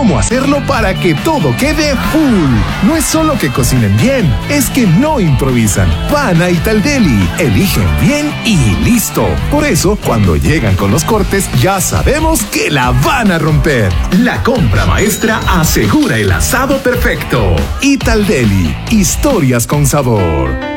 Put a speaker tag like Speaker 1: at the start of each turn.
Speaker 1: cómo hacerlo para que todo quede full. No es solo que cocinen bien, es que no improvisan. Van a Italdeli, eligen bien y listo. Por eso, cuando llegan con los cortes, ya sabemos que la van a romper. La compra maestra asegura el asado perfecto. Italdeli, historias con sabor.